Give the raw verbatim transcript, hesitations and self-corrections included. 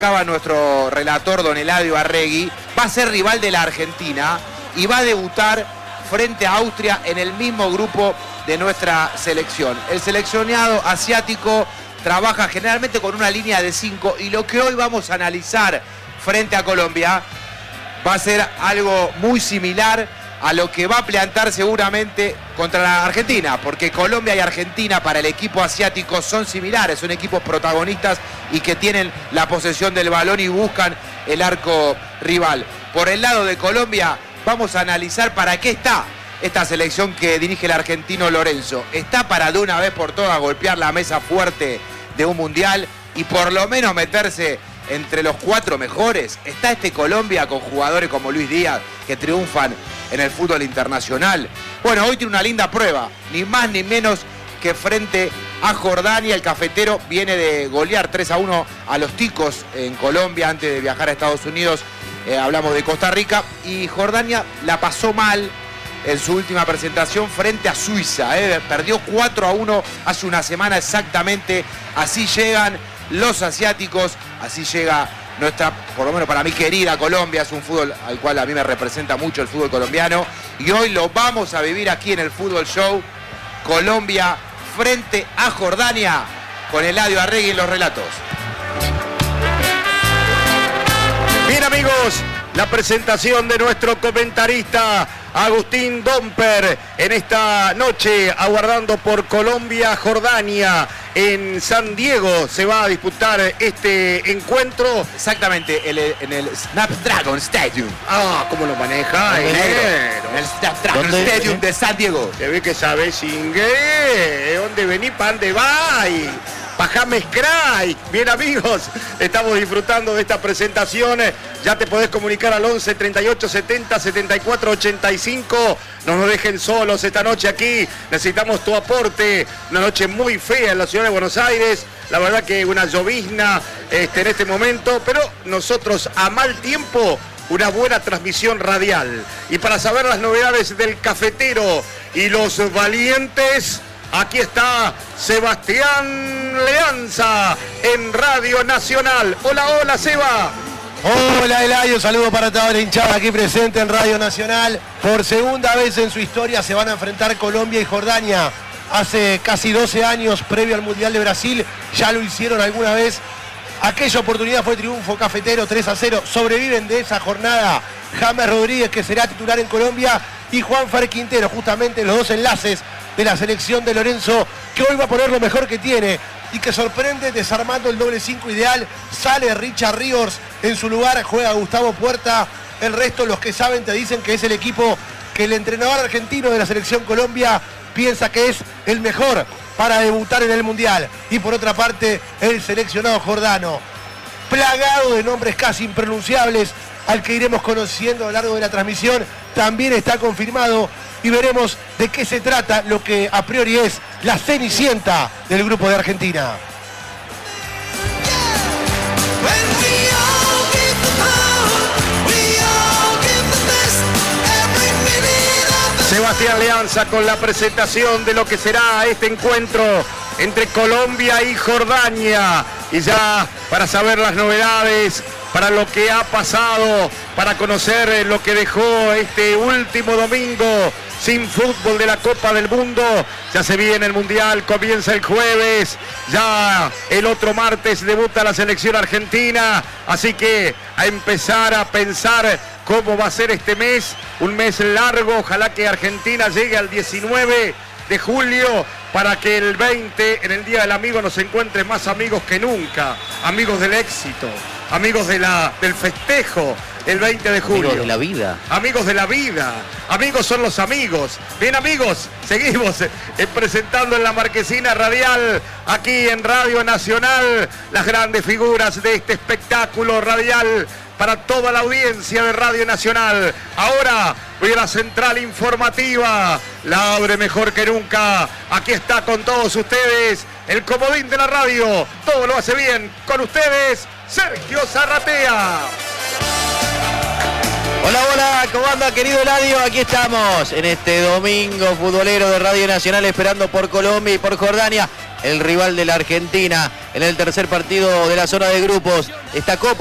Acaba nuestro relator don Eladio Arregui, va a ser rival de la Argentina y va a debutar frente a Austria en el mismo grupo de nuestra selección. El seleccionado asiático trabaja generalmente con una línea de cinco y lo que hoy vamos a analizar frente a Colombia va a ser algo muy similar a lo que va a plantar seguramente contra la Argentina, porque Colombia y Argentina para el equipo asiático son similares, son equipos protagonistas y que tienen la posesión del balón y buscan el arco rival. Por el lado de Colombia vamos a analizar para qué está esta selección que dirige el argentino Lorenzo. Está para de una vez por todas golpear la mesa fuerte de un mundial y por lo menos meterse entre los cuatro mejores. Está este Colombia con jugadores como Luis Díaz que triunfan en el fútbol internacional. Bueno, hoy tiene una linda prueba, ni más ni menos que frente a Jordania. El cafetero viene de golear tres a uno a los ticos en Colombia antes de viajar a Estados Unidos. Eh, hablamos de Costa Rica y Jordania la pasó mal en su última presentación frente a Suiza. Eh. Perdió cuatro a uno hace una semana exactamente. Así llegan los asiáticos, así llega nuestra, por lo menos para mí, querida Colombia. Es un fútbol al cual a mí me representa mucho el fútbol colombiano. Y hoy lo vamos a vivir aquí en el Fútbol Show. Colombia frente a Jordania con Eladio Arregui en los relatos. Bien, amigos, la presentación de nuestro comentarista Agustín Domper en esta noche aguardando por Colombia-Jordania. En San Diego se va a disputar este encuentro. Exactamente, el, en el Snapdragon Stadium. Ah, ¿cómo lo maneja? En el Snapdragon Stadium de San Diego. Se ve que sabes inglés. ¿Dónde venís? ¿Para dónde vas? Bajames Cry. Bien, amigos, estamos disfrutando de esta presentación. Ya te podés comunicar al once, treinta y ocho, setenta, setenta y cuatro, ochenta y cinco. No nos dejen solos esta noche aquí. Necesitamos tu aporte. Una noche muy fea en la ciudad de Buenos Aires. La verdad que una llovizna este, en este momento. Pero nosotros a mal tiempo, una buena transmisión radial. Y para saber las novedades del cafetero y los valientes, aquí está Sebastián Leanza en Radio Nacional. Hola, hola, Seba. Hola, Eladio, saludo para toda la hinchada aquí presente en Radio Nacional. Por segunda vez en su historia se van a enfrentar Colombia y Jordania. Hace casi doce años, previo al Mundial de Brasil, ya lo hicieron alguna vez. Aquella oportunidad fue triunfo cafetero tres a cero. Sobreviven de esa jornada James Rodríguez, que será titular en Colombia, y Juanfer Quintero, justamente los dos enlaces de la selección de Lorenzo, que hoy va a poner lo mejor que tiene y que sorprende desarmando el doble cinco ideal. Sale Richard Ríos en su lugar, juega Gustavo Puerta. El resto, los que saben, te dicen que es el equipo que el entrenador argentino de la selección Colombia piensa que es el mejor para debutar en el Mundial. Y por otra parte, el seleccionado jordano, plagado de nombres casi impronunciables, al que iremos conociendo a lo largo de la transmisión, también está confirmado. Y veremos de qué se trata lo que a priori es la cenicienta del grupo de Argentina. Sebastián Leanza con la presentación de lo que será este encuentro entre Colombia y Jordania. Y ya para saber las novedades, para lo que ha pasado, para conocer lo que dejó este último domingo sin fútbol de la Copa del Mundo. Ya se viene el Mundial, comienza el jueves, ya el otro martes debuta la selección argentina, así que a empezar a pensar cómo va a ser este mes, un mes largo. Ojalá que Argentina llegue al diecinueve de julio para que el veinte, en el Día del Amigo, nos encuentre más amigos que nunca, amigos del éxito, amigos de la, del festejo. El veinte de julio. Amigos de la vida. Amigos de la vida. Amigos son los amigos. Bien, amigos, seguimos eh, presentando en la marquesina radial, aquí en Radio Nacional, las grandes figuras de este espectáculo radial para toda la audiencia de Radio Nacional. Ahora voy a la central informativa. La abre mejor que nunca. Aquí está con todos ustedes el comodín de la radio. Todo lo hace bien. Con ustedes, Sergio Zarratea. Hola, hola, ¿cómo anda, querido Eladio? Aquí estamos en este domingo futbolero de Radio Nacional, esperando por Colombia y por Jordania. el rival de la Argentina en el tercer partido de la zona de grupos. Esta Copa